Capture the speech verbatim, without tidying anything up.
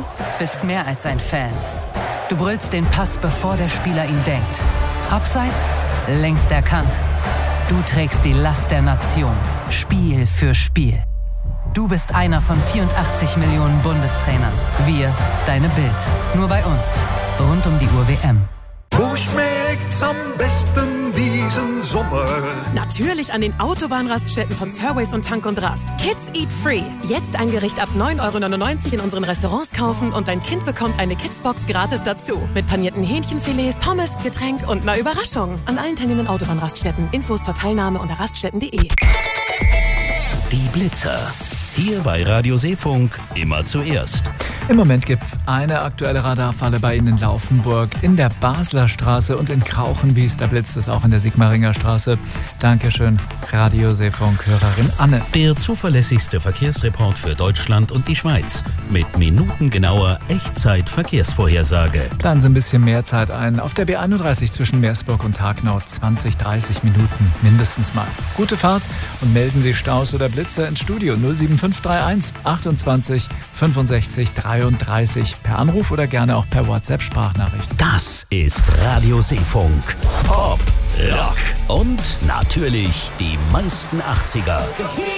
bist mehr als ein Fan. Du brüllst den Pass, bevor der Spieler ihn denkt. Abseits, längst erkannt. Du trägst die Last der Nation, Spiel für Spiel. Du bist einer von vierundachtzig Millionen Bundestrainern. Wir, deine Bild. Nur bei uns. Rund um die Uhr W M. Wo schmeckt's am besten diesen Sommer? Natürlich an den Autobahnraststätten von Surways und Tank und Rast. Kids Eat Free. Jetzt ein Gericht ab neun Euro neunundneunzig in unseren Restaurants kaufen und dein Kind bekommt eine Kidsbox gratis dazu. Mit panierten Hähnchenfilets, Pommes, Getränk und einer Überraschung. An allen teilnehmenden Autobahnraststätten. Infos zur Teilnahme unter raststätten punkt de. Die Blitzer. Hier bei Radio Seefunk immer zuerst. Im Moment gibt es eine aktuelle Radarfalle bei Ihnen in Laufenburg, in der Basler Straße und in Krauchenwies. Da blitzt es auch in der Sigmaringer Straße. Dankeschön, Radio Seefunk-Hörerin Anne. Der zuverlässigste Verkehrsreport für Deutschland und die Schweiz. Mit minutengenauer Echtzeit-Verkehrsvorhersage. Planen Sie ein bisschen mehr Zeit ein. Auf der B einunddreißig zwischen Meersburg und Hagnau zwanzig, dreißig Minuten mindestens mal. Gute Fahrt und melden Sie Staus oder Blitzer ins Studio null sieben fünf drei eins achtundzwanzig fünfundsechzig dreiunddreißig per Anruf oder gerne auch per WhatsApp-Sprachnachricht. Das ist Radio Seefunk. Pop, Rock und natürlich die meisten achtziger.